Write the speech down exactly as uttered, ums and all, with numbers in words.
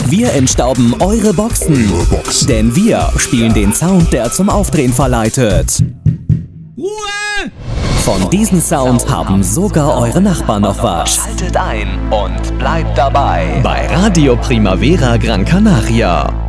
Wir entstauben eure Boxen, Eure Boxen. denn wir spielen den Sound, der zum Aufdrehen verleitet. Ruhe! Von diesem Sound haben sogar eure Nachbarn noch was. Schaltet ein und bleibt dabei bei Radio Primavera Gran Canaria.